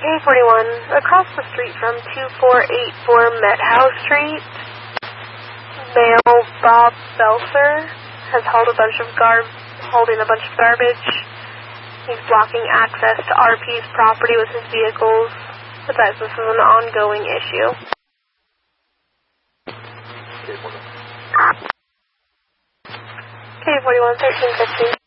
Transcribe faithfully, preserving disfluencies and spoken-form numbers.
K forty-one, across the street from two four eight four Met House Street, male Bob Belser has hauled a bunch of gar- holding a bunch of garbage. He's blocking access to R P's property with his vehicles. Besides, this is an ongoing issue. K forty-one, thirteen fifteen.